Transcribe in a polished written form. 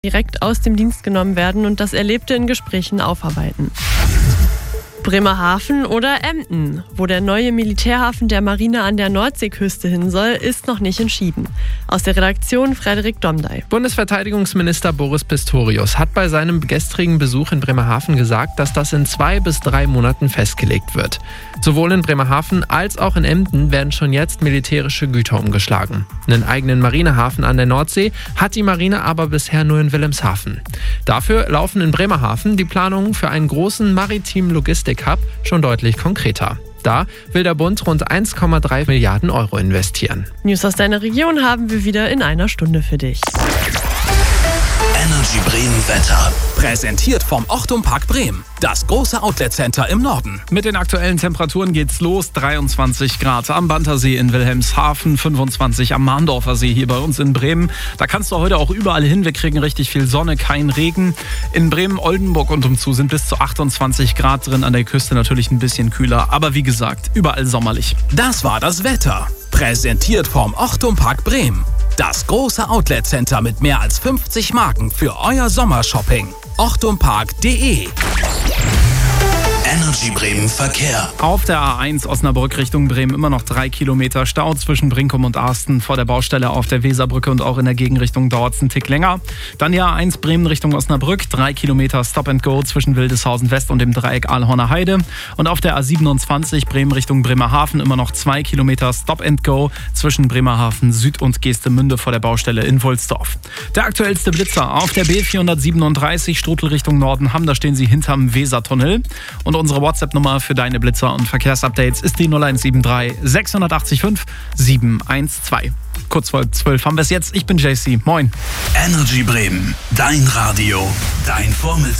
direkt aus dem Dienst genommen werden und das Erlebte in Gesprächen aufarbeiten. Bremerhaven oder Emden. Wo der neue Militärhafen der Marine an der Nordseeküste hin soll, ist noch nicht entschieden. Aus der Redaktion Frederik Domdey. Bundesverteidigungsminister Boris Pistorius hat bei seinem gestrigen Besuch in Bremerhaven gesagt, dass das in 2 bis 3 Monaten festgelegt wird. Sowohl in Bremerhaven als auch in Emden werden schon jetzt militärische Güter umgeschlagen. Einen eigenen Marinehafen an der Nordsee hat die Marine aber bisher nur in Wilhelmshaven. Dafür laufen in Bremerhaven die Planungen für einen großen maritimen Logistik-Hub schon deutlich konkreter. Da will der Bund rund 1,3 Milliarden Euro investieren. News aus deiner Region haben wir wieder in einer Stunde für dich. Energy Bremen Wetter. Präsentiert vom Ochtum Park Bremen. Das große Outlet-Center im Norden. Mit den aktuellen Temperaturen geht's los. 23 Grad am Bantersee in Wilhelmshaven, 25 am Mahndorfer See hier bei uns in Bremen. Da kannst du heute auch überall hin. Wir kriegen richtig viel Sonne, kein Regen. In Bremen, Oldenburg und umzu sind bis zu 28 Grad drin. An der Küste natürlich ein bisschen kühler. Aber wie gesagt, überall sommerlich. Das war das Wetter. Präsentiert vom Ochtum Park Bremen. Das große Outlet-Center mit mehr als 50 Marken für euer Sommershopping. ochtumpark.de. Energy Bremen Verkehr. Auf der A1 Osnabrück Richtung Bremen immer noch 3 Kilometer Stau zwischen Brinkum und Arsten vor der Baustelle auf der Weserbrücke und auch in der Gegenrichtung dauert es einen Tick länger. Dann die A1 Bremen Richtung Osnabrück, 3 Kilometer Stop and Go zwischen Wildeshausen West und dem Dreieck Aalhorner Heide. Und auf der A27 Bremen Richtung Bremerhaven immer noch 2 Kilometer Stop and Go zwischen Bremerhaven Süd und Geestemünde vor der Baustelle in Wohlsdorf. Der aktuellste Blitzer auf der B437 Strudel Richtung Norden Hamm, da stehen sie hinterm Wesertunnel. Und unsere WhatsApp-Nummer für deine Blitzer und Verkehrsupdates ist die 0173 680 712. Kurz vor 12 haben wir es jetzt. Ich bin JC. Moin. Energy Bremen. Dein Radio. Dein Vormittag.